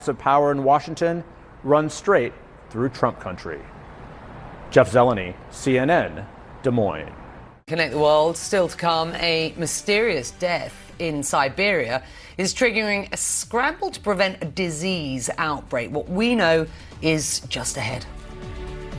of power in Washington runs straight through Trump country. Jeff Zeleny, CNN, Des Moines. Connect the world. Still to come, a mysterious death in Siberia is triggering a scramble to prevent a disease outbreak. What we know is just ahead.